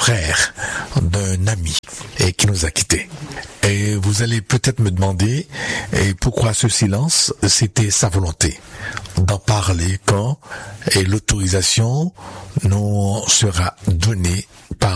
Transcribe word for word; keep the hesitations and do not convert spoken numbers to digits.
frère d'un ami et qui nous a quittés. Et vous allez peut-être me demander et pourquoi ce silence. C'était sa volonté d'en parler quand et l'autorisation nous sera donnée par